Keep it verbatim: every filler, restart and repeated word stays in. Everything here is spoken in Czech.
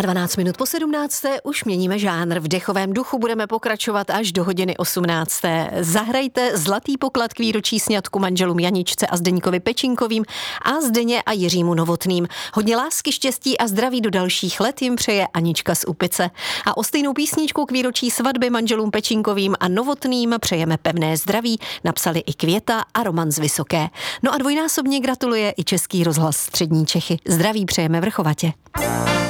dvanáct minut po sedmnácté už měníme žánr. V dechovém duchu budeme pokračovat až do hodiny osmnácté. Zahrajte Zlatý poklad k výročí sňatku manželům Janičce a Zdeňkovi Pečinkovým a Zdeně a Jiřímu Novotným. Hodně lásky, štěstí a zdraví do dalších let jim přeje Anička z Úpice. A o stejnou písničku k výročí svatby manželům Pečinkovým a Novotným přejeme pevné zdraví, napsali i Květa a Roman z Vysoké. No a dvojnásobně gratuluje i Český rozhlas Střední Čechy. Zdraví přejeme Vrchovatě.